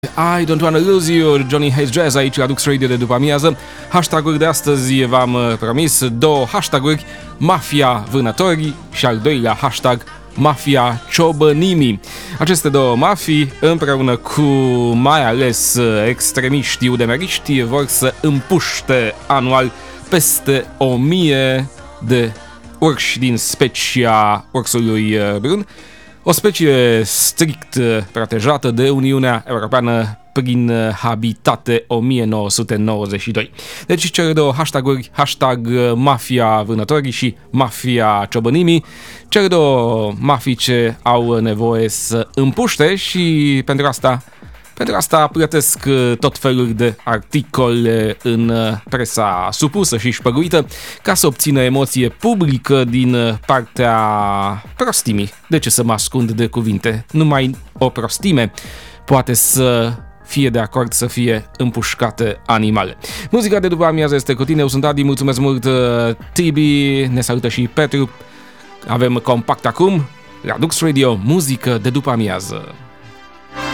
I don't wanna lose you, Johnny Haze Jazz aici la Dux Radio de după amiază. Hashtag-uri de astăzi v-am promis, două hashtag-uri, Mafia Vânătorii și al doilea hashtag Mafia Ciobănimii. Aceste două mafii, împreună cu mai ales extremiștii udemeriști, vor să împuște anual peste 1000 de urși din specia ursului brun, o specie strict protejată de Uniunea Europeană prin Habitate 1992. Deci cele două hashtag-uri, hashtag Mafia Vânătorii și Mafia Ciobănimii, cele două mafii ce au nevoie să împuște și pentru asta plătesc tot felul de articole în presa supusă și șpăguită ca să obțină emoție publică din partea prostimii. De ce să mă ascund de cuvinte? Numai o prostime poate să fie de acord să fie împușcate animale. Muzica de după amiază este cu tine, eu sunt Adi, mulțumesc mult Tibi, ne salută și Petru. Avem compact acum la Dux Radio, muzică de după amiază.